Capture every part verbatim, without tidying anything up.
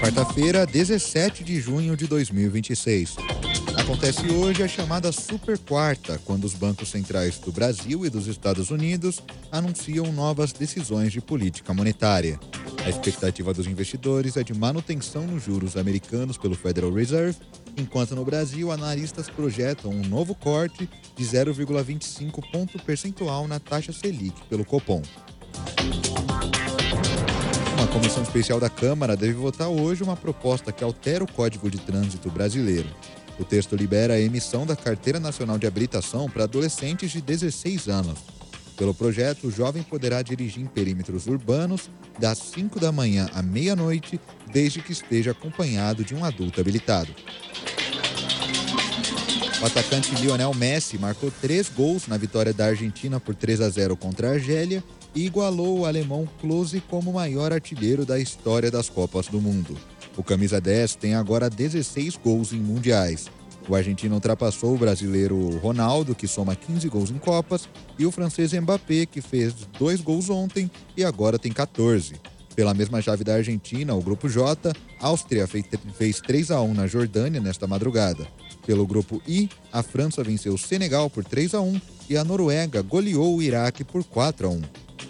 Quarta-feira, dezessete de junho de dois mil e vinte e seis. Acontece hoje a chamada Super Quarta, quando os bancos centrais do Brasil e dos Estados Unidos anunciam novas decisões de política monetária. A expectativa dos investidores é de manutenção nos juros americanos pelo Federal Reserve, enquanto no Brasil analistas projetam um novo corte de zero vírgula vinte e cinco ponto percentual na taxa Selic pelo Copom. Uma comissão especial da Câmara deve votar hoje uma proposta que altera o Código de Trânsito brasileiro. O texto libera a emissão da Carteira Nacional de Habilitação para adolescentes de dezesseis anos. Pelo projeto, o jovem poderá dirigir em perímetros urbanos das cinco da manhã à meia-noite, desde que esteja acompanhado de um adulto habilitado. O atacante Lionel Messi marcou três gols na vitória da Argentina por três a zero contra a Argélia e igualou o alemão Klose como o maior artilheiro da história das Copas do Mundo. O camisa dez tem agora dezesseis gols em mundiais. O argentino ultrapassou o brasileiro Ronaldo, que soma quinze gols em Copas, e o francês Mbappé, que fez dois gols ontem e agora tem quatorze. Pela mesma chave da Argentina, o grupo J, Áustria fez três a um na Jordânia nesta madrugada. Pelo grupo I, a França venceu o Senegal por três a um e a Noruega goleou o Iraque por quatro a um.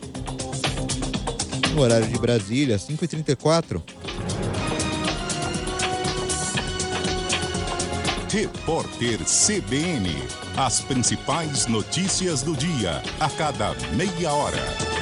No horário de Brasília, cinco e trinta e quatro. Repórter C B N. As principais notícias do dia, a cada meia hora.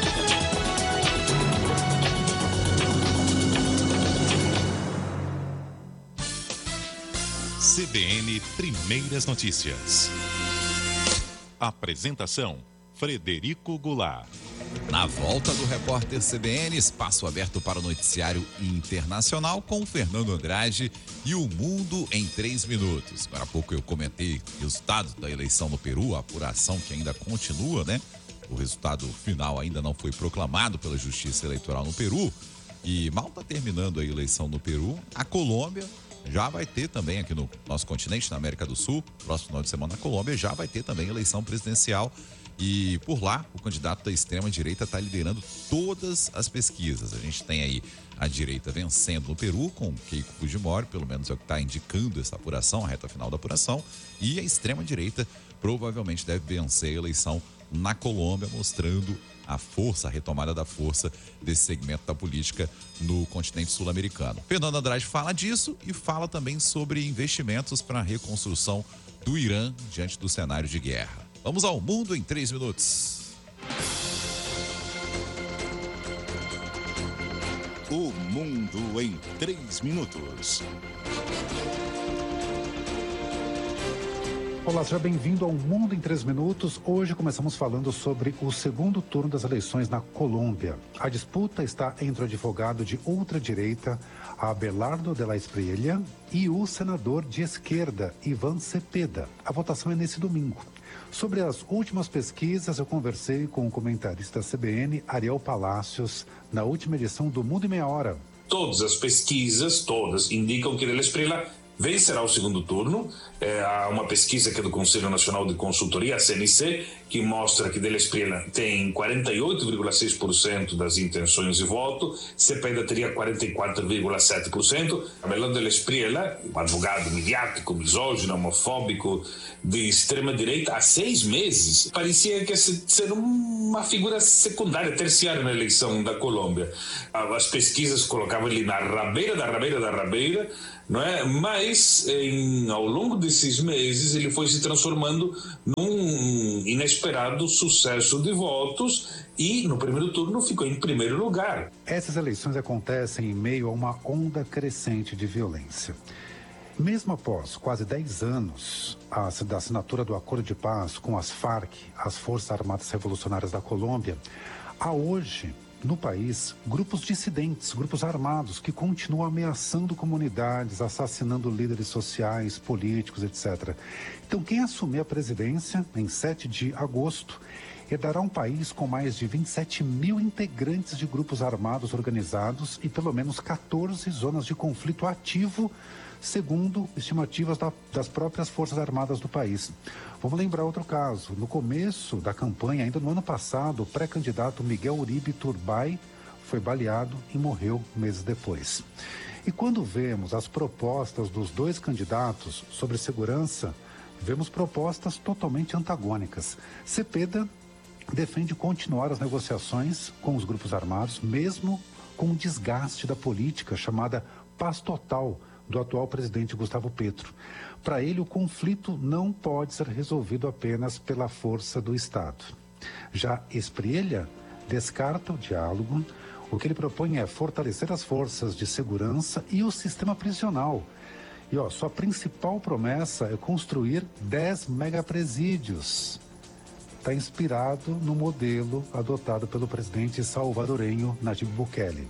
C B N Primeiras Notícias. Apresentação: Frederico Goulart. Na volta do repórter C B N, espaço aberto para o noticiário internacional com Fernando Andrade e o Mundo em três minutos. Agora há pouco eu comentei o resultado da eleição no Peru, a apuração que ainda continua, né? O resultado final ainda não foi proclamado pela Justiça Eleitoral no Peru. E mal está terminando a eleição no Peru, a Colômbia já vai ter também aqui no nosso continente, na América do Sul, próximo final de semana na Colômbia, já vai ter também eleição presidencial. E por lá, o candidato da extrema-direita está liderando todas as pesquisas. A gente tem aí a direita vencendo no Peru, com Keiko Fujimori, pelo menos é o que está indicando essa apuração, a reta final da apuração. E a extrema-direita provavelmente deve vencer a eleição na Colômbia, mostrando a força, a retomada da força desse segmento da política no continente sul-americano. Fernando Andrade fala disso e fala também sobre investimentos para a reconstrução do Irã diante do cenário de guerra. Vamos ao Mundo em três minutos. O Mundo em três minutos. Olá, seja bem-vindo ao Mundo em três minutos. Hoje começamos falando sobre o segundo turno das eleições na Colômbia. A disputa está entre o advogado de ultradireita, Abelardo de la Espriella, e o senador de esquerda, Iván Cepeda. A votação é nesse domingo. Sobre as últimas pesquisas, eu conversei com o comentarista C B N, Ariel Palacios, na última edição do Mundo em Meia Hora. Todas as pesquisas, todas, indicam que de la Espriella vencerá o segundo turno. É, há uma pesquisa que é do Conselho Nacional de Consultoria, a C N C, que mostra que de la Espriella tem quarenta e oito vírgula seis por cento das intenções de voto, Cepeda teria quarenta e quatro vírgula sete por cento. Abelardo de la Espriella, um advogado midiático, misógino, homofóbico, de extrema-direita, há seis meses, parecia que ia ser uma figura secundária, terciária na eleição da Colômbia. As pesquisas colocavam ele na rabeira da rabeira da rabeira, não é? Mas em, ao longo desses meses ele foi se transformando num inesperado sucesso de votos e no primeiro turno ficou em primeiro lugar. Essas eleições acontecem em meio a uma onda crescente de violência. Mesmo após quase dez anos a, da assinatura do Acordo de Paz com as Farc, as Forças Armadas Revolucionárias da Colômbia, há hoje no país grupos dissidentes, grupos armados que continuam ameaçando comunidades, assassinando líderes sociais, políticos, etcétera. Então, quem assumir a presidência em sete de agosto herdará um país com mais de vinte e sete mil integrantes de grupos armados organizados e pelo menos quatorze zonas de conflito ativo, segundo estimativas da, das próprias Forças Armadas do país. Vamos lembrar outro caso. No começo da campanha, ainda no ano passado, o pré-candidato Miguel Uribe Turbay foi baleado e morreu meses depois. E quando vemos as propostas dos dois candidatos sobre segurança, vemos propostas totalmente antagônicas. Cepeda defende continuar as negociações com os grupos armados, mesmo com o desgaste da política chamada paz total do atual presidente Gustavo Petro. Para ele, o conflito não pode ser resolvido apenas pela força do Estado. Já Espriella descarta o diálogo. O que ele propõe é fortalecer as forças de segurança e o sistema prisional. E ó, sua principal promessa é construir dez megapresídios. Está inspirado no modelo adotado pelo presidente salvadorenho Nayib Bukele.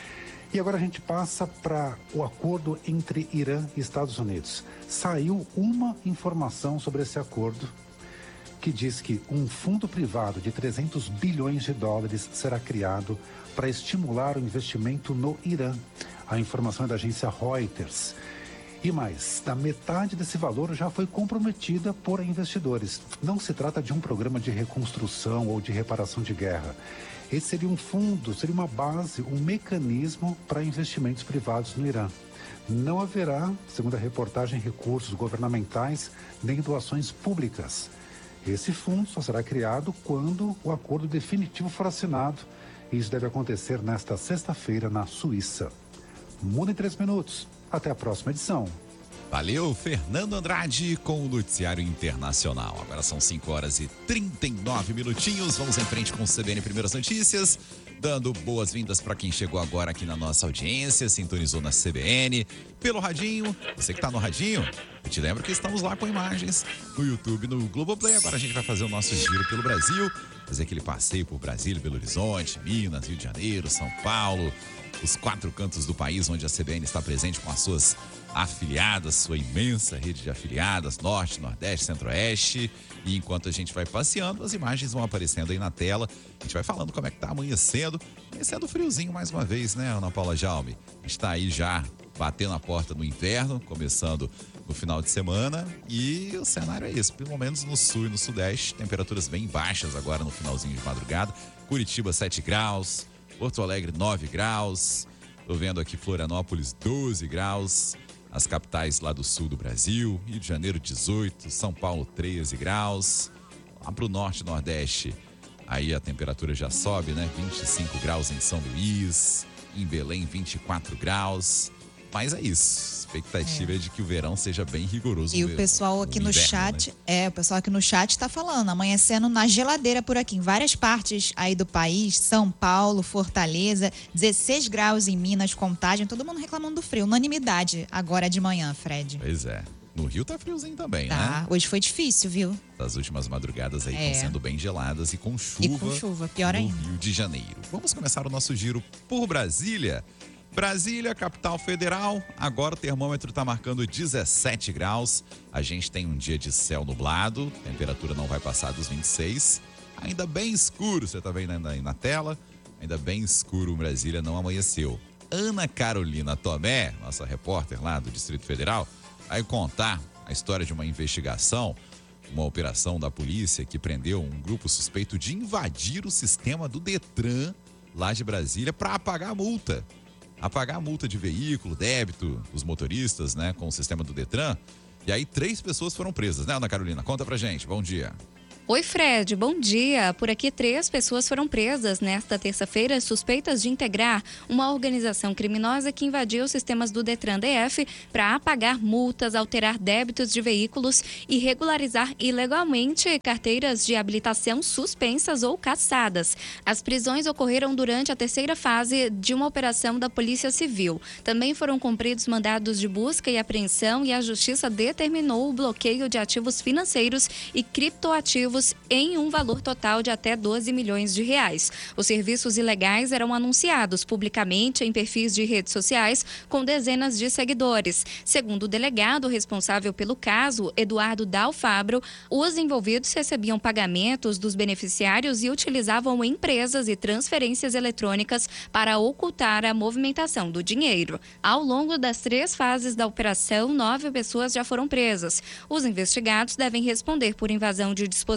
E agora a gente passa para o acordo entre Irã e Estados Unidos. Saiu uma informação sobre esse acordo que diz que um fundo privado de trezentos bilhões de dólares será criado para estimular o investimento no Irã. A informação é da agência Reuters. E mais, da metade desse valor já foi comprometida por investidores. Não se trata de um programa de reconstrução ou de reparação de guerra. Esse seria um fundo, seria uma base, um mecanismo para investimentos privados no Irã. Não haverá, segundo a reportagem, recursos governamentais nem doações públicas. Esse fundo só será criado quando o acordo definitivo for assinado. Isso deve acontecer nesta sexta-feira na Suíça. Muda em três minutos. Até a próxima edição. Valeu, Fernando Andrade com o Noticiário Internacional. Agora são cinco horas e trinta e nove minutinhos. Vamos em frente com o C B N Primeiras Notícias. Dando boas-vindas para quem chegou agora aqui na nossa audiência, sintonizou na C B N, pelo radinho. Você que está no radinho, eu te lembro que estamos lá com imagens no YouTube, no Globoplay. Agora a gente vai fazer o nosso giro pelo Brasil, fazer aquele passeio por Brasília, Belo Horizonte, Minas, Rio de Janeiro, São Paulo, os quatro cantos do país onde a C B N está presente com as suas afiliadas, sua imensa rede de afiliadas, Norte, Nordeste, Centro-Oeste. E enquanto a gente vai passeando, as imagens vão aparecendo aí na tela. A gente vai falando como é que tá amanhecendo. Amanhecendo friozinho mais uma vez, né, Ana Paula Jaume? A gente tá aí já batendo a porta no inverno, começando no final de semana. E o cenário é esse, pelo menos no sul e no sudeste, temperaturas bem baixas agora no finalzinho de madrugada. Curitiba, sete graus. Porto Alegre, nove graus. Tô vendo aqui Florianópolis, doze graus. As capitais lá do sul do Brasil, Rio de Janeiro, dezoito, São Paulo, treze graus. Lá pro norte e nordeste, aí a temperatura já sobe, né? vinte e cinco graus em São Luís, em Belém, vinte e quatro graus. Mas é isso. A expectativa é, é de que o verão seja bem rigoroso. E o pessoal aqui no inverno, chat, né? é, o pessoal aqui no chat está falando, amanhecendo na geladeira por aqui, em várias partes aí do país, São Paulo, Fortaleza, dezesseis graus em Minas, Contagem, todo mundo reclamando do frio, unanimidade agora de manhã, Fred. Pois é. No Rio tá friozinho também, tá, né? Hoje foi difícil, viu? As últimas madrugadas aí é. estão sendo bem geladas e com chuva. E com chuva, pior no ainda. Rio de Janeiro. Vamos começar o nosso giro por Brasília. Brasília, capital federal, agora o termômetro está marcando dezessete graus. A gente tem um dia de céu nublado, temperatura não vai passar dos vinte e seis. Ainda bem escuro, você está vendo aí na tela? Ainda bem escuro, Brasília não amanheceu. Ana Carolina Tomé, nossa repórter lá do Distrito Federal, vai contar a história de uma investigação, uma operação da polícia que prendeu um grupo suspeito de invadir o sistema do Detran lá de Brasília para apagar a multa. Apagar a multa de veículo, débito dos motoristas, né, com o sistema do Detran. E aí três pessoas foram presas, né, Ana Carolina? Conta pra gente, bom dia. Oi, Fred, bom dia. Por aqui, três pessoas foram presas nesta terça-feira suspeitas de integrar uma organização criminosa que invadiu os sistemas do Detran D F para apagar multas, alterar débitos de veículos e regularizar ilegalmente carteiras de habilitação suspensas ou cassadas. As prisões ocorreram durante a terceira fase de uma operação da Polícia Civil. Também foram cumpridos mandados de busca e apreensão e a Justiça determinou o bloqueio de ativos financeiros e criptoativos em um valor total de até doze milhões de reais. Os serviços ilegais eram anunciados publicamente em perfis de redes sociais com dezenas de seguidores. Segundo o delegado responsável pelo caso, Eduardo Dalfabro, os envolvidos recebiam pagamentos dos beneficiários e utilizavam empresas e transferências eletrônicas para ocultar a movimentação do dinheiro. Ao longo das três fases da operação, nove pessoas já foram presas. Os investigados devem responder por invasão de dispositivos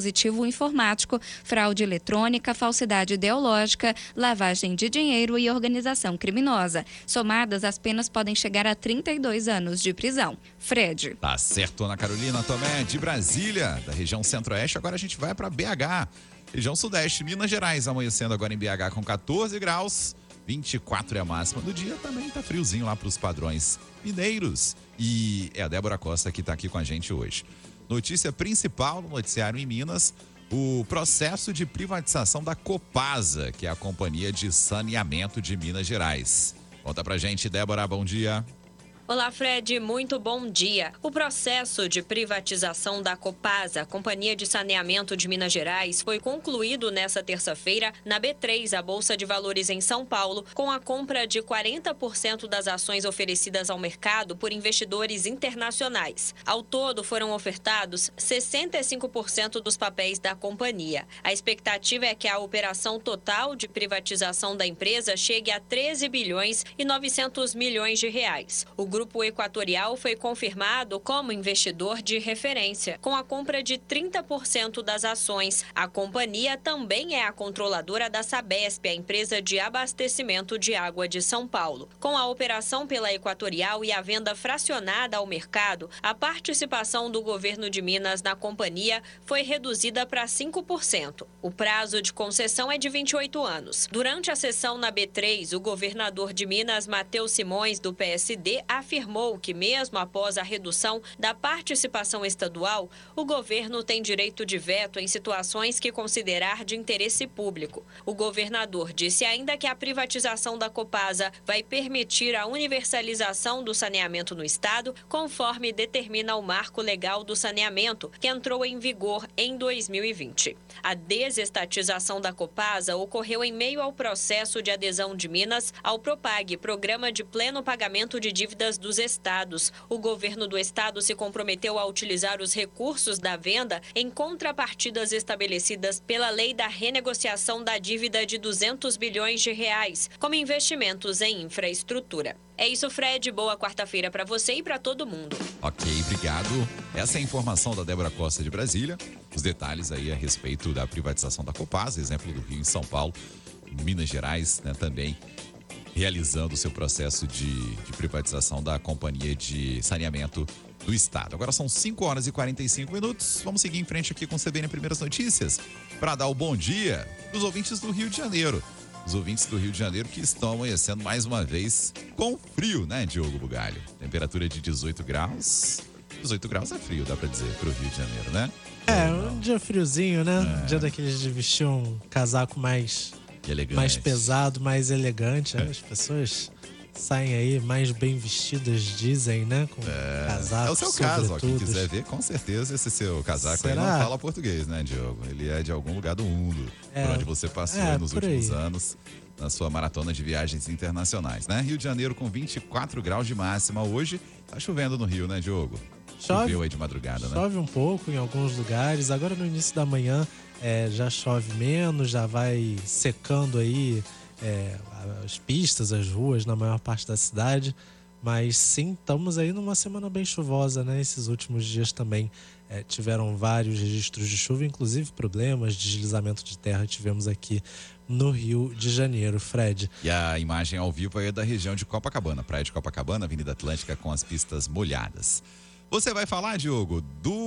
dispositivo informático, fraude eletrônica, falsidade ideológica, lavagem de dinheiro e organização criminosa. Somadas, as penas podem chegar a trinta e dois anos de prisão. Fred. Tá certo, Ana Carolina Tomé, de Brasília, da região Centro-Oeste. Agora a gente vai para B H, região Sudeste, Minas Gerais, amanhecendo agora em B H com catorze graus. vinte e quatro é a máxima do dia, também tá friozinho lá para os padrões mineiros. E é a Débora Costa que tá aqui com a gente hoje. Notícia principal no noticiário em Minas, o processo de privatização da Copasa, que é a Companhia de Saneamento de Minas Gerais. Conta pra gente, Débora, bom dia. Olá, Fred, muito bom dia. O processo de privatização da Copasa, Companhia de Saneamento de Minas Gerais, foi concluído nesta terça-feira na B três, a Bolsa de Valores em São Paulo, com a compra de quarenta por cento das ações oferecidas ao mercado por investidores internacionais. Ao todo, foram ofertados sessenta e cinco por cento dos papéis da companhia. A expectativa é que a operação total de privatização da empresa chegue a treze bilhões e novecentos milhões de reais. O grupo O Grupo Equatorial foi confirmado como investidor de referência, com a compra de trinta por cento das ações. A companhia também é a controladora da Sabesp, a empresa de abastecimento de água de São Paulo. Com a operação pela Equatorial e a venda fracionada ao mercado, a participação do governo de Minas na companhia foi reduzida para cinco por cento. O prazo de concessão é de vinte e oito anos. Durante a sessão na B três, o governador de Minas, Matheus Simões, do P S D, afirmou afirmou que, mesmo após a redução da participação estadual, o governo tem direito de veto em situações que considerar de interesse público. O governador disse ainda que a privatização da Copasa vai permitir a universalização do saneamento no estado, conforme determina o Marco Legal do Saneamento, que entrou em vigor em dois mil e vinte. A desestatização da Copasa ocorreu em meio ao processo de adesão de Minas ao Propag, Programa de Pleno Pagamento de Dívidas dos estados. O governo do estado se comprometeu a utilizar os recursos da venda em contrapartidas estabelecidas pela Lei da Renegociação da Dívida de duzentos bilhões de reais, como investimentos em infraestrutura. É isso, Fred. Boa quarta-feira para você e para todo mundo. Ok, obrigado. Essa é a informação da Débora Costa de Brasília. Os detalhes aí a respeito da privatização da Copasa, exemplo do Rio em São Paulo, Minas Gerais, né, também realizando o seu processo de, de privatização da Companhia de Saneamento do Estado. Agora são cinco horas e quarenta e cinco minutos. Vamos seguir em frente aqui com o C B N Primeiras Notícias para dar o bom dia dos ouvintes do Rio de Janeiro. Os ouvintes do Rio de Janeiro que estão amanhecendo mais uma vez com frio, né, Diogo Bugalho? Temperatura de dezoito graus. dezoito graus é frio, dá pra dizer, pro Rio de Janeiro, né? É, um dia friozinho, né? É. Dia daqueles de vestir um casaco mais... mais pesado, mais elegante, né? As pessoas saem aí mais bem vestidas, dizem, né? Com é, casacos, é o seu caso, ó, quem quiser ver, com certeza esse seu casaco Será? aí não fala português, né, Diogo? Ele é de algum lugar do mundo, é, por onde você passou é, nos últimos aí. anos, na sua maratona de viagens internacionais, né? Rio de Janeiro com vinte e quatro graus de máxima hoje. Tá chovendo no Rio, né, Diogo? Chove, Choveu aí de madrugada, né? Chove um pouco em alguns lugares. Agora no início da manhã é, já chove menos, já vai secando aí é, as pistas, as ruas na maior parte da cidade. Mas sim, estamos aí numa semana bem chuvosa, né? Esses últimos dias também é, tiveram vários registros de chuva, inclusive problemas de deslizamento de terra tivemos aqui no Rio de Janeiro, Fred. E a imagem ao vivo é da região de Copacabana, Praia de Copacabana, Avenida Atlântica com as pistas molhadas. Você vai falar, Diogo,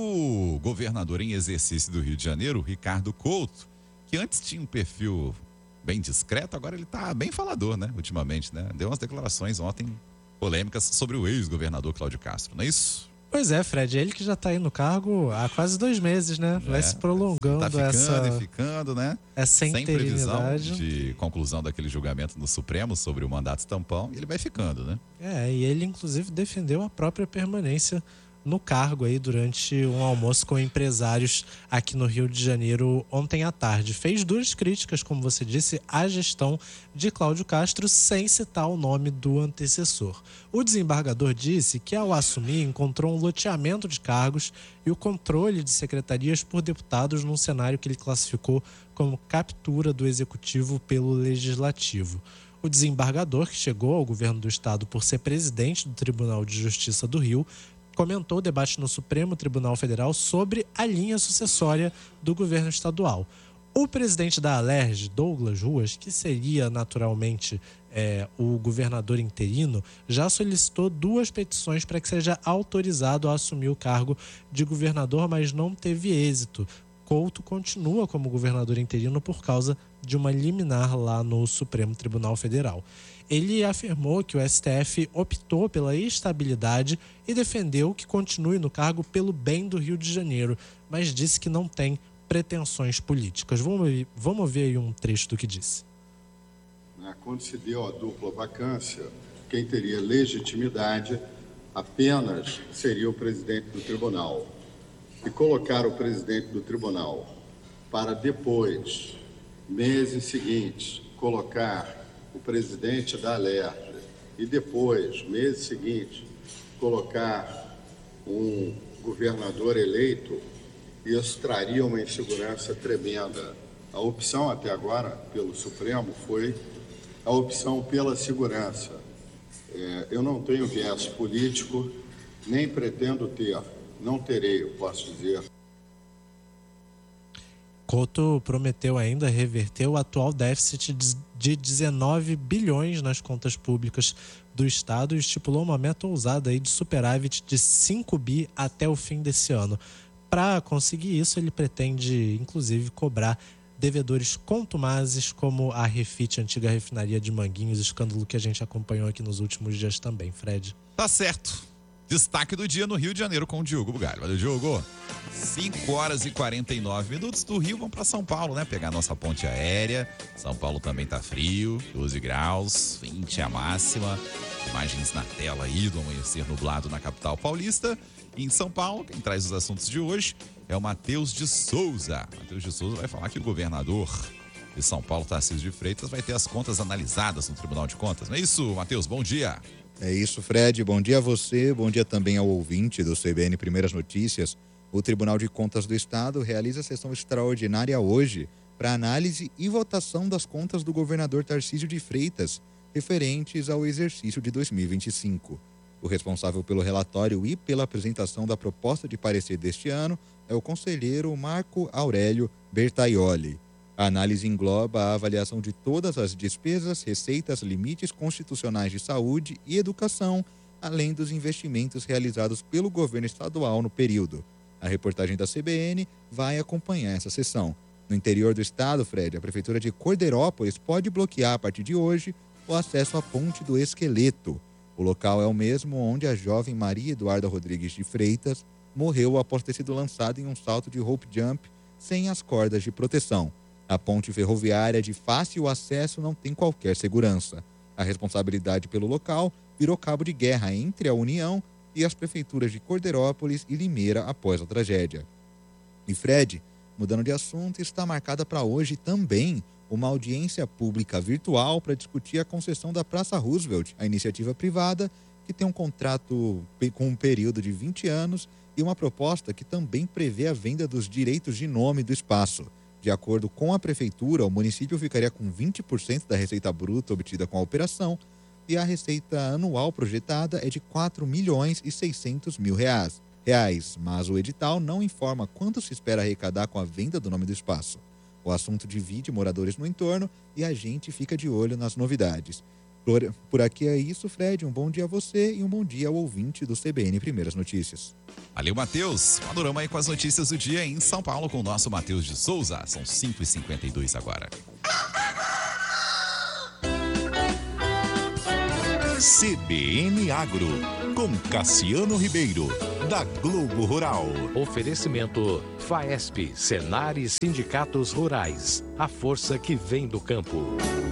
do governador em exercício do Rio de Janeiro, Ricardo Couto, que antes tinha um perfil bem discreto, agora ele tá bem falador, né? Ultimamente, né? Deu umas declarações ontem polêmicas sobre o ex-governador Cláudio Castro, não é isso? Pois é, Fred, ele que já tá aí no cargo há quase dois meses, né? Vai é, se prolongando tá ficando essa... e ficando, né? Essa Sem previsão interinidade. de conclusão daquele julgamento no Supremo sobre o mandato tampão, ele vai ficando, né? É, e ele inclusive defendeu a própria permanência no cargo aí durante um almoço com empresários aqui no Rio de Janeiro ontem à tarde. Fez duras críticas, como você disse, à gestão de Cláudio Castro, sem citar o nome do antecessor. O desembargador disse que, ao assumir, encontrou um loteamento de cargos e o controle de secretarias por deputados num cenário que ele classificou como captura do executivo pelo legislativo. O desembargador, que chegou ao governo do estado por ser presidente do Tribunal de Justiça do Rio, comentou o debate no Supremo Tribunal Federal sobre a linha sucessória do governo estadual. O presidente da Alerj, Douglas Ruas, que seria naturalmente é, o governador interino, já solicitou duas petições para que seja autorizado a assumir o cargo de governador, mas não teve êxito. Couto continua como governador interino por causa de uma liminar lá no Supremo Tribunal Federal. Ele afirmou que o S T F optou pela estabilidade e defendeu que continue no cargo pelo bem do Rio de Janeiro, mas disse que não tem pretensões políticas. Vamos, vamos ver aí um trecho do que disse. Quando se deu a dupla vacância, quem teria legitimidade apenas seria o presidente do tribunal. E colocar o presidente do tribunal para depois, meses seguintes, colocar o presidente da Alerj e depois, meses seguintes, colocar um governador eleito, isso traria uma insegurança tremenda. A opção até agora, pelo Supremo, foi a opção pela segurança. É, eu não tenho viés político, nem pretendo ter. Não terei, eu posso dizer. Couto prometeu ainda reverter o atual déficit de dezenove bilhões nas contas públicas do Estado e estipulou uma meta ousada aí de superávit de cinco bi até o fim desse ano. Para conseguir isso, ele pretende, inclusive, cobrar devedores contumazes como a Refit, antiga refinaria de Manguinhos, escândalo que a gente acompanhou aqui nos últimos dias também, Fred. Tá certo. Destaque do dia no Rio de Janeiro com o Diogo Bugalho. Valeu, Diogo. cinco horas e quarenta e nove minutos do Rio, vamos para São Paulo, né? Pegar nossa ponte aérea. São Paulo também tá frio, doze graus, vinte a máxima. Imagens na tela aí do amanhecer nublado na capital paulista. E em São Paulo, quem traz os assuntos de hoje é o Matheus de Souza. Matheus de Souza vai falar que o governador de São Paulo, Tarcísio de Freitas, vai ter as contas analisadas no Tribunal de Contas. Não é isso, Matheus? Bom dia. É isso, Fred. Bom dia a você, bom dia também ao ouvinte do C B N Primeiras Notícias. O Tribunal de Contas do Estado realiza sessão extraordinária hoje para análise e votação das contas do governador Tarcísio de Freitas, referentes ao exercício de dois mil e vinte e cinco. O responsável pelo relatório e pela apresentação da proposta de parecer deste ano é o conselheiro Marco Aurélio Bertaioli. A análise engloba a avaliação de todas as despesas, receitas, limites constitucionais de saúde e educação, além dos investimentos realizados pelo governo estadual no período. A reportagem da C B N vai acompanhar essa sessão. No interior do estado, Fred, a prefeitura de Cordeirópolis pode bloquear a partir de hoje o acesso à Ponte do Esqueleto. O local é o mesmo onde a jovem Maria Eduarda Rodrigues de Freitas morreu após ter sido lançada em um salto de rope jump sem as cordas de proteção. A ponte ferroviária de fácil acesso não tem qualquer segurança. A responsabilidade pelo local virou cabo de guerra entre a União e as prefeituras de Cordeirópolis e Limeira após a tragédia. E Fred, mudando de assunto, está marcada para hoje também uma audiência pública virtual para discutir a concessão da Praça Roosevelt, a iniciativa privada que tem um contrato com um período de vinte anos e uma proposta que também prevê a venda dos direitos de nome do espaço. De acordo com a prefeitura, o município ficaria com vinte por cento da receita bruta obtida com a operação e a receita anual projetada é de quatro milhões e seiscentos mil reais. reais. Mas o edital não informa quanto se espera arrecadar com a venda do nome do espaço. O assunto divide moradores no entorno e a gente fica de olho nas novidades. Por, por aqui é isso, Fred. Um bom dia a você e um bom dia ao ouvinte do C B N Primeiras Notícias. Valeu, Matheus. Panorama aí com as notícias do dia em São Paulo com o nosso Matheus de Souza. São cinco e cinquenta e dois agora. C B N Agro, com Cassiano Ribeiro, da Globo Rural. Oferecimento Faesp, Senar e Sindicatos Rurais. A força que vem do campo.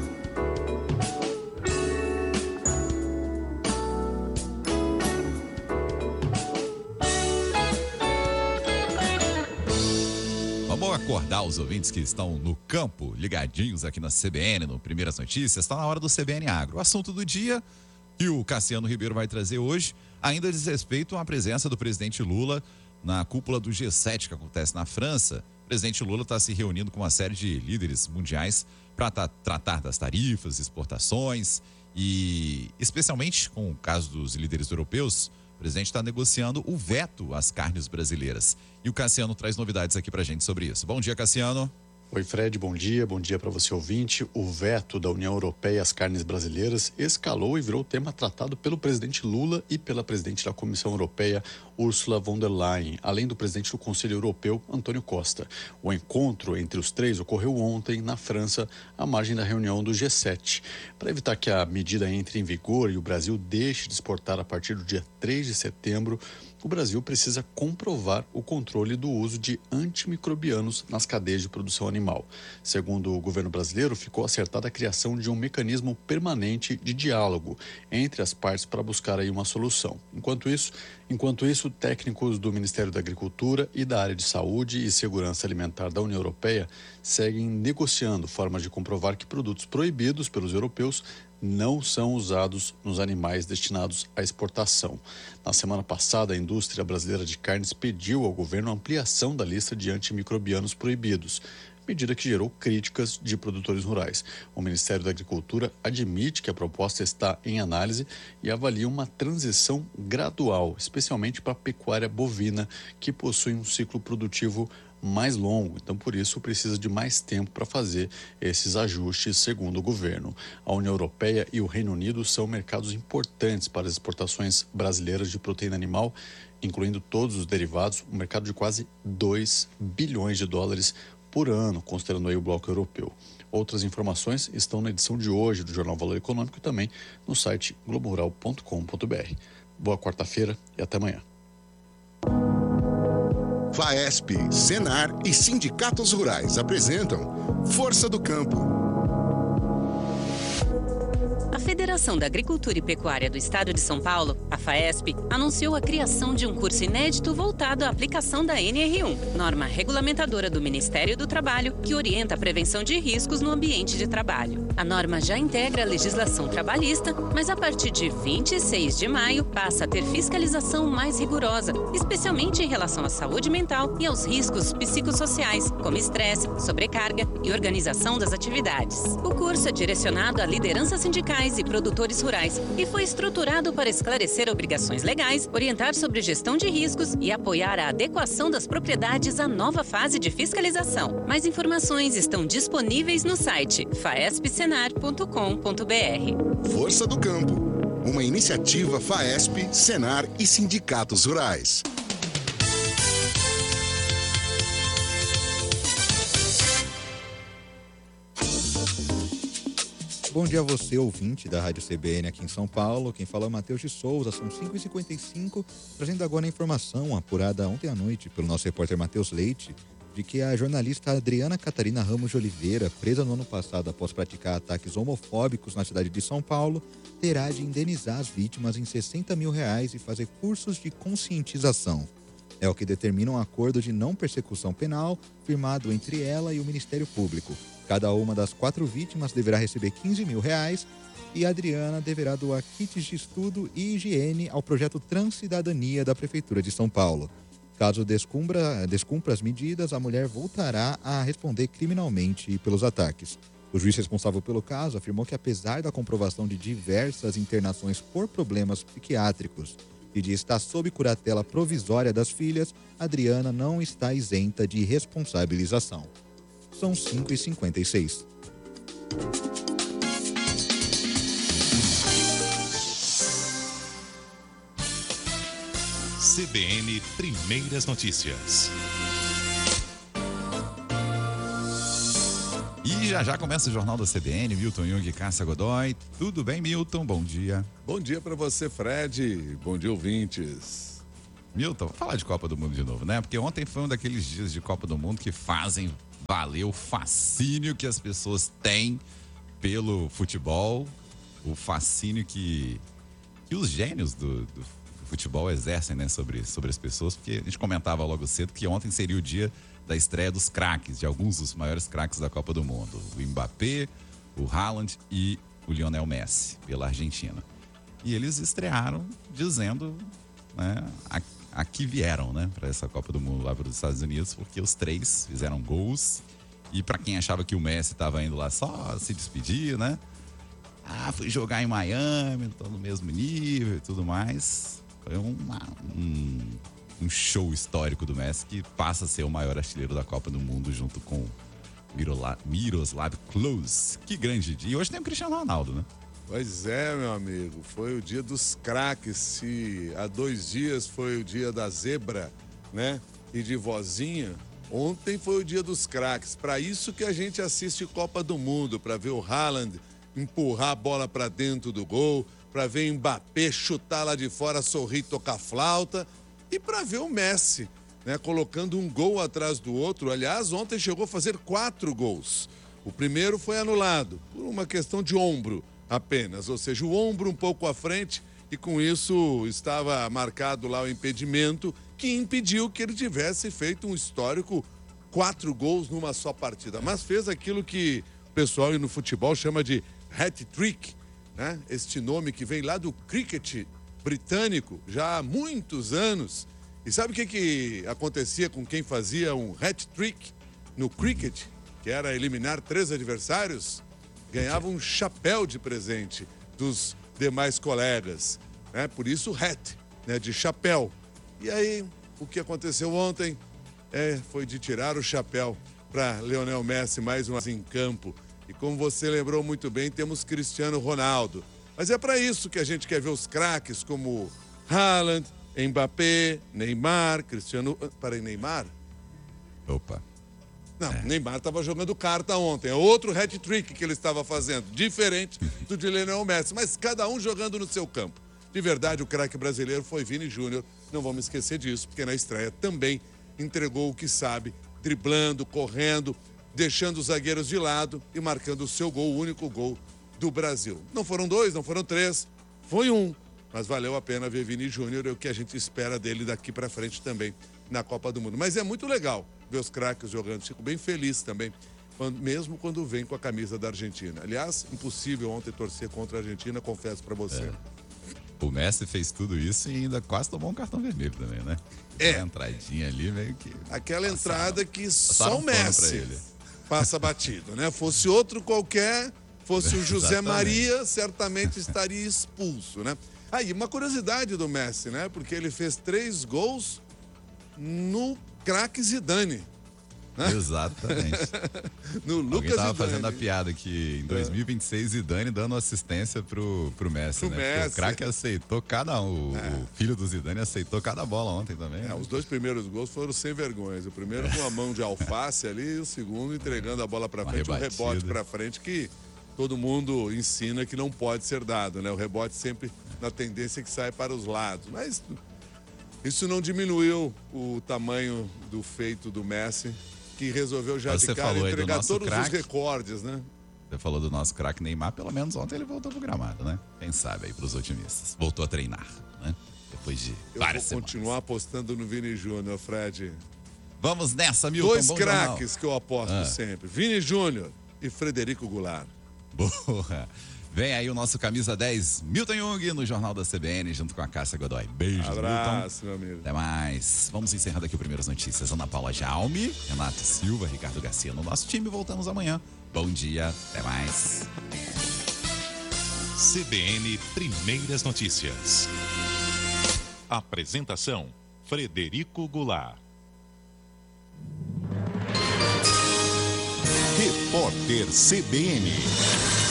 Vamos acordar os ouvintes que estão no campo, ligadinhos aqui na C B N, no Primeiras Notícias. Está na hora do C B N Agro. O assunto do dia que o Cassiano Ribeiro vai trazer hoje ainda diz respeito à presença do presidente Lula na cúpula do G sete que acontece na França. O presidente Lula está se reunindo com uma série de líderes mundiais para tratar das tarifas, exportações e, especialmente com o caso dos líderes europeus, presidente está negociando o veto às carnes brasileiras. E o Cassiano traz novidades aqui pra gente sobre isso. Bom dia, Cassiano. Oi, Fred, bom dia. Bom dia para você, ouvinte. O veto da União Europeia às carnes brasileiras escalou e virou tema tratado pelo presidente Lula e pela presidente da Comissão Europeia, Ursula von der Leyen, além do presidente do Conselho Europeu, Antônio Costa. O encontro entre os três ocorreu ontem, na França, à margem da reunião do G sete. Para evitar que a medida entre em vigor e o Brasil deixe de exportar a partir do dia três de setembro, o Brasil precisa comprovar o controle do uso de antimicrobianos nas cadeias de produção animal. Segundo o governo brasileiro, ficou acertada a criação de um mecanismo permanente de diálogo entre as partes para buscar aí uma solução. Enquanto isso, enquanto isso, técnicos do Ministério da Agricultura e da área de saúde e segurança alimentar da União Europeia seguem negociando formas de comprovar que produtos proibidos pelos europeus não são usados nos animais destinados à exportação. Na semana passada, a indústria brasileira de carnes pediu ao governo a ampliação da lista de antimicrobianos proibidos, medida que gerou críticas de produtores rurais. O Ministério da Agricultura admite que a proposta está em análise e avalia uma transição gradual, especialmente para a pecuária bovina, que possui um ciclo produtivo mais longo, então por isso precisa de mais tempo para fazer esses ajustes, segundo o governo. A União Europeia e o Reino Unido são mercados importantes para as exportações brasileiras de proteína animal, incluindo todos os derivados, um mercado de quase dois bilhões de dólares por ano, considerando aí o bloco europeu. Outras informações estão na edição de hoje do Jornal Valor Econômico e também no site globo rural ponto com ponto br. Boa quarta-feira e até amanhã. FAESP, Senar e sindicatos rurais apresentam Força do Campo. A Federação da Agricultura e Pecuária do Estado de São Paulo, a FAESP, anunciou a criação de um curso inédito voltado à aplicação da N R um, norma regulamentadora do Ministério do Trabalho, que orienta a prevenção de riscos no ambiente de trabalho. A norma já integra a legislação trabalhista, mas a partir de vinte e seis de maio passa a ter fiscalização mais rigorosa, especialmente em relação à saúde mental e aos riscos psicossociais, como estresse, sobrecarga e organização das atividades. O curso é direcionado a lideranças sindicais e produtores rurais e foi estruturado para esclarecer obrigações legais, orientar sobre gestão de riscos e apoiar a adequação das propriedades à nova fase de fiscalização. Mais informações estão disponíveis no site faesp senar ponto com ponto br. Força do Campo, uma iniciativa FAESP, Senar e sindicatos rurais. Bom dia a você, ouvinte da Rádio C B N aqui em São Paulo. Quem fala é o Matheus de Souza, são cinco e cinquenta e cinco, trazendo agora a informação apurada ontem à noite pelo nosso repórter Matheus Leite, de que a jornalista Adriana Catarina Ramos de Oliveira, presa no ano passado após praticar ataques homofóbicos na cidade de São Paulo, terá de indenizar as vítimas em sessenta mil reais e fazer cursos de conscientização. É o que determina um acordo de não persecução penal firmado entre ela e o Ministério Público. Cada uma das quatro vítimas deverá receber quinze mil reais e a Adriana deverá doar kits de estudo e higiene ao projeto Transcidadania da Prefeitura de São Paulo. Caso descumpra, descumpra as medidas, a mulher voltará a responder criminalmente pelos ataques. O juiz responsável pelo caso afirmou que, apesar da comprovação de diversas internações por problemas psiquiátricos e de estar sob curatela provisória das filhas, Adriana não está isenta de responsabilização. São cinco e cinquenta e seis. C B N Primeiras Notícias. E já já começa o Jornal da C B N, Milton Jung e Cássia Godoy. Tudo bem, Milton? Bom dia. Bom dia para você, Fred. Bom dia, ouvintes. Milton, vamos falar de Copa do Mundo de novo, né? Porque ontem foi um daqueles dias de Copa do Mundo que fazem valer o fascínio que as pessoas têm pelo futebol, o fascínio que, que os gênios do, do futebol exercem, né, sobre, sobre as pessoas, porque a gente comentava logo cedo que ontem seria o dia da estreia dos craques, de alguns dos maiores craques da Copa do Mundo, o Mbappé, o Haaland e o Lionel Messi, pela Argentina. E eles estrearam dizendo, né, a, a que vieram, né, para essa Copa do Mundo lá para os Estados Unidos, porque os três fizeram gols. E para quem achava que o Messi estava indo lá só se despedir, né? Ah, fui jogar em Miami, tô no mesmo nível e tudo mais. Foi uma, um, um show histórico do Messi, que passa a ser o maior artilheiro da Copa do Mundo, junto com Mirola, Miroslav Klose. Que grande dia. E hoje tem o Cristiano Ronaldo, né? Pois é, meu amigo. Foi o dia dos craques. Se há dois dias foi o dia da zebra, né? E de vozinha. Ontem foi o dia dos craques. Para isso que a gente assiste Copa do Mundo, para ver o Haaland empurrar a bola para dentro do gol, para ver o Mbappé chutar lá de fora, sorrir, tocar flauta, e para ver o Messi, né, colocando um gol atrás do outro. Aliás, ontem chegou a fazer quatro gols. O primeiro foi anulado por uma questão de ombro apenas, ou seja, o ombro um pouco à frente, e com isso estava marcado lá o impedimento que impediu que ele tivesse feito um histórico quatro gols numa só partida. Mas fez aquilo que o pessoal no futebol chama de hat-trick, né? Este nome que vem lá do cricket britânico já há muitos anos. E sabe o que, que acontecia com quem fazia um hat-trick no cricket, que era eliminar três adversários? Ganhava um chapéu de presente dos demais colegas, né? Por isso hat, né? De chapéu. E aí, o que aconteceu ontem é, foi de tirar o chapéu para Lionel Messi mais uma vez em campo. E como você lembrou muito bem, temos Cristiano Ronaldo. Mas é para isso que a gente quer ver os craques como Haaland, Mbappé, Neymar, Cristiano... Para Neymar? Opa. Não, é. Neymar estava jogando carta ontem. É outro hat-trick que ele estava fazendo, diferente do de Lionel Messi, mas cada um jogando no seu campo. De verdade, o craque brasileiro foi Vini Júnior. Não vamos esquecer disso, porque na estreia também entregou o que sabe, driblando, correndo, deixando os zagueiros de lado e marcando o seu gol, o único gol do Brasil. Não foram dois, não foram três, foi um. Mas valeu a pena ver Vini Júnior, é o que a gente espera dele daqui para frente também na Copa do Mundo. Mas é muito legal ver os craques jogando. Fico bem feliz também, quando, mesmo quando vem com a camisa da Argentina. Aliás, impossível ontem torcer contra a Argentina, confesso para você. É. O Messi fez tudo isso e ainda quase tomou um cartão vermelho também, né? É. A entradinha ali meio que... Aquela passaram, entrada que só passaram o Messi passa batido, né? Fosse outro qualquer, fosse o José Maria, certamente estaria expulso, né? Aí, uma curiosidade do Messi, né? Porque ele fez três gols no craque Zidane. Né? Exatamente. No Lucas Alguém tava Zidane. fazendo a piada que em dois mil e vinte e seis Zidane dando assistência pro, pro Messi, Pro né? Messi. Porque o craque aceitou cada um. É. O filho do Zidane aceitou cada bola ontem também. É, né? os dois primeiros gols foram sem vergonhas. O primeiro com a mão de alface ali e o segundo entregando a bola para frente, um rebatida. rebote para frente que todo mundo ensina que não pode ser dado, né? O rebote sempre na tendência que sai para os lados. Mas isso não diminuiu o tamanho do feito do Messi, que resolveu já Você de cara falou aí do entregar nosso todos craque. os recordes, né? Você falou do nosso craque Neymar, pelo menos ontem ele voltou pro gramado, né? Quem sabe aí pros otimistas. Voltou a treinar, né? Depois de Eu várias vou semanas. continuar apostando no Vini Júnior, Fred. Vamos nessa, Milton. Dois Bom craques jornal. que eu aposto Ah. sempre. Vini Júnior e Frederico Goulart. Boa. Vem aí o nosso camisa dez, Milton Jung, no Jornal da C B N, junto com a Cássia Godoy. Beijo, Abraço, Milton. meu amigo. Até mais. Vamos encerrando aqui o Primeiras Notícias. Ana Paula Jaume, Renato Silva, Ricardo Garcia no nosso time. Voltamos amanhã. Bom dia, até mais. C B N Primeiras Notícias. Apresentação: Frederico Goulart. Repórter C B N.